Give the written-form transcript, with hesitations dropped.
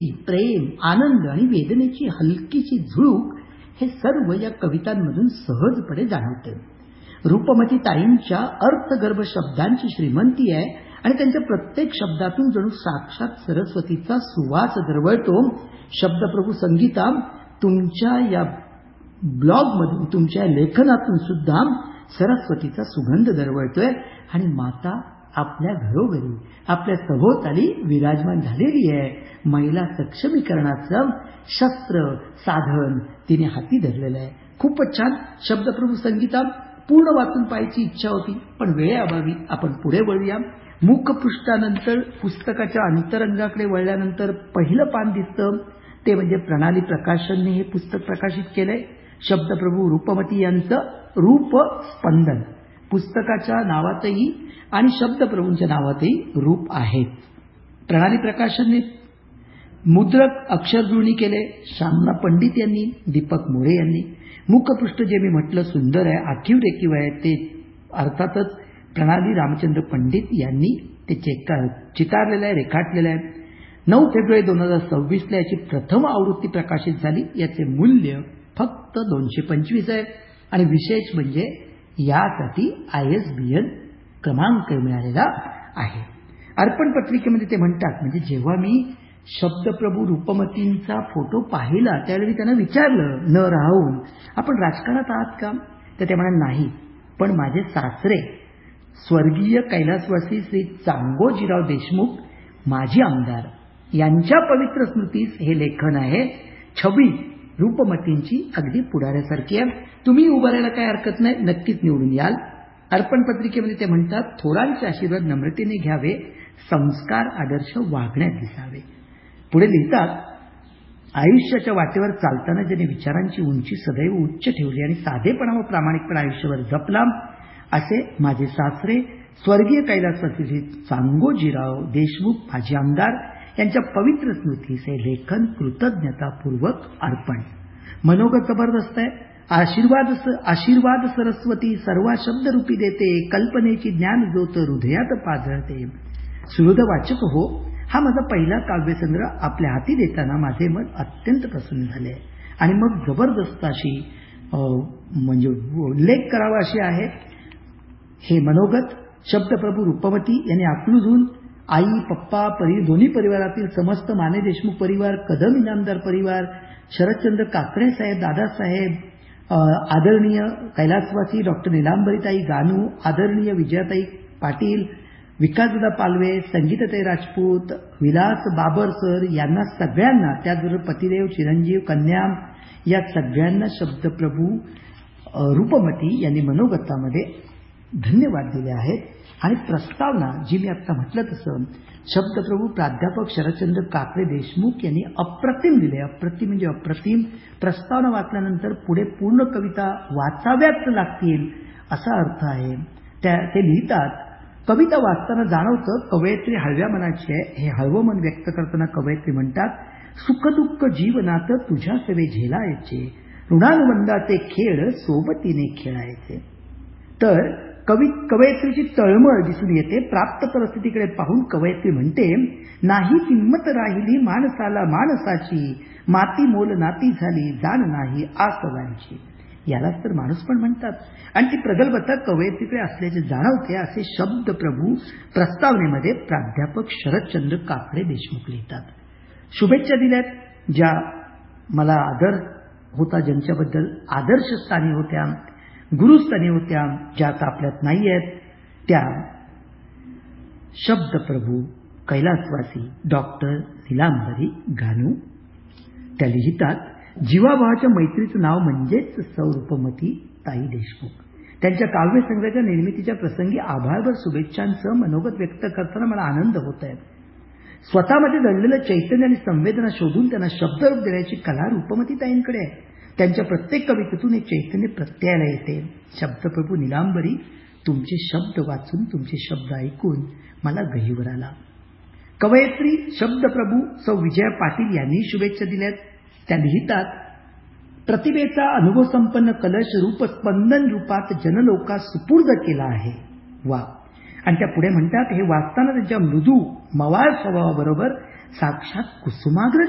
प्रेम, आनंद आणि वेदनेची हलकीची झुळूक हे सर्व या कवितांमधून सहजपणे जाणवते. रूपमती ताईंच्या अर्थगर्भ शब्दांची श्रीमंती आहे आणि त्यांच्या प्रत्येक शब्दातून जणू साक्षात सरस्वतीचा सुवास दरवळतो. शब्दप्रभू संगीता तुमच्या या ब्लॉगमधून, तुमच्या लेखनातून सुद्धा सरस्वतीचा सुगंध दरवळतोय आणि माता आपल्या घरोघरी, आपल्या सभोवताली विराजमान झालेली आहे. महिला सक्षमीकरणाचं शस्त्र साधन तिने हाती धरलेलं आहे. खूपच छान. शब्दप्रभू संगीता पूर्ण वाचून पाहायची इच्छा होती, पण वेळेअभावी आपण पुढे वळूया. मुखपृष्ठानंतर पुस्तकाच्या अंतरंगाकडे वळल्यानंतर पहिलं पान दिसतं ते म्हणजे प्रणाली प्रकाशनने हे पुस्तक प्रकाशित केलंय. शब्दप्रभू रूपमती यांचं रूप स्पंदन. पुस्तकाच्या नावातही आणि शब्दप्रभूंच्या नावातही रूप आहे. प्रणाली प्रकाशनने मुद्रक अक्षरजुळणी केले श्यामना पंडित यांनी, दीपक मोरे यांनी. मुखपृष्ठ जे मी म्हटलं सुंदर आहे, आखीव रेखीव आहे, ते अर्थातच प्रणाली रामचंद्र पंडित यांनी ते चितारलेलं आहे, रेखाटलेलं आहे. 9 फेब्रुवारी 2026 याची प्रथम आवृत्ती प्रकाशित झाली. याचे मूल्य फक्त 225 आहे आणि विशेष म्हणजे यासाठी ISBN क्रमांक मिळालेला आहे. अर्पण पत्रिकेमध्ये ते म्हणतात, म्हणजे जेव्हा मी शब्दप्रभू रूपमतींचा फोटो पाहिला त्यावेळी मी त्यांना विचारलं न राहून, आपण राजकारणात आहात का? तर ते म्हणाले नाही, पण माझे सासरे स्वर्गीय कैलासवासी श्री चांगोजीराव देशमुख माजी आमदार यांच्या पवित्र स्मृतीस हे लेखन आहे. छबी रूपमतींची अगदी पुढाऱ्यासारखी आहे. तुम्ही उभं राहायला काही हरकत नाही, नक्कीच निवडून याल. अर्पण पत्रिकेमध्ये ते म्हणतात, थोरांचे आशीर्वाद नम्रतेने घ्यावे, संस्कार आदर्श वागण्यात दिसावे. पुढे लिहितात, आयुष्याच्या वाटेवर चालताना ज्याने विचारांची उंची सदैव उच्च ठेवली आणि साधेपणा व प्रामाणिकपणे आयुष्यभर जपला, असे माझे सासरे स्वर्गीय कैलासवासी चांगोजीराव देशमुख माजी आमदार यांच्या पवित्र स्मृतीस हे लेखन कृतज्ञतापूर्वक अर्पण. मनोगत जबरदस्त आहे. आशीर्वाद सरस्वती सर्वा शब्दरूपी देते, कल्पनेची ज्ञान ज्योत हृदयात पाझळते. सुहृद वाचक हो, हा माझा पहिला काव्यसंग्रह आपल्या हाती देताना माझे मन अत्यंत प्रसन्न झाले आणि मग जबरदस्त अशी म्हणजे उल्लेख करावा अशी आहे. हे मनोगत शब्दप्रभू रूपमती यांनी आखलून आई, पप्पा, दोन्ही परिवारातील समस्त माने देशमुख परिवार, कदम इनामदार परिवार, शरदचंद्र काकडे साहेब, दादासाहेब, आदरणीय कैलासवासी डॉक्टर नीलांबरीताई गानू, आदरणीय विजयाताई पाटील, विकासदादा पालवे, संगीताताई राजपूत, विलास बाबर सर यांना सगळ्यांना, त्याचबरोबर पतिदेव, चिरंजीव, कन्या या सगळ्यांना शब्दप्रभू रूपमती यांनी मनोगतामध्ये धन्यवाद दिले आहेत. आणि प्रस्तावना जी मी आता म्हटलं तसं शब्दप्रभू प्राध्यापक शरदचंद्र काकडे देशमुख यांनी अप्रतिम दिले. अप्रतिम म्हणजे अप्रतिम. प्रस्तावना वाचल्यानंतर पुढे पूर्ण कविता वाचाव्याच लागतील असा अर्थ आहे. ते लिहितात, कविता वाचताना जाणवतं कवयित्री हळव्या मनाची आहे. हे हळवं मन व्यक्त करताना कवयित्री म्हणतात, सुखदुःख जीवनात तुझ्या सेवे झेलायचे, ऋणानुबंधाचे खेळ सोबतीने खेळायचे. तर कवयित्रीची तळमळ दिसून येते. प्राप्त परिस्थितीकडे पाहून कवयित्री म्हणते, नाही किंमत राहिली माणसाला माणसाची, माती मोल नाती झाली जाण नाही आसवांची. यालाच तर माणूस पण म्हणतात. आणि ती प्रगल्भता कवयित्रीकडे असल्याचे जाणवते असे शब्दप्रभू प्रस्तावनेमध्ये प्राध्यापक शरदचंद्र काकडे देशमुख लिहितात. शुभेच्छा दिल्यात ज्या मला आदर होता, ज्यांच्याबद्दल आदर्शस्थानी होत्या, गुरुस्थानी होत्या, ज्या आता आपल्यात नाही आहेत, त्या शब्दप्रभू कैलासवासी डॉक्टर नीलांबरी गानू. त्या लिहितात, जीवाभावाच्या मैत्रीचं नाव म्हणजेच सौरूपमती ताई देशमुख. त्यांच्या काव्यसंग्रहाच्या निर्मितीच्या प्रसंगी आभारभर शुभेच्छांसह मनोगत व्यक्त करताना मला आनंद होत आहे. स्वतःमध्ये दडलेलं चैतन्य आणि संवेदना शोधून त्यांना शब्दरूप देण्याची कला रूपमती ताईंकडे आहे. त्यांच्या प्रत्येक कवितेतून एक चैतन्य प्रत्ययाला येते. शब्दप्रभू नीलांबरी, तुमचे शब्द वाचून, तुमचे शब्द ऐकून मला गहिवर आला. कवयित्री शब्दप्रभू सौ विजया पाटील यांनी शुभेच्छा दिल्यात. त्या लिहितात, प्रतिभेचा अनुभवसंपन्न कलश रूपस्पंदन रूपात जनलोकास सुपूर्द केला आहे. वा. आणि त्या पुढे म्हणतात, हे वाचताना त्यांच्या मृदू मवाळ स्वभावाबरोबर साक्षात कुसुमाग्र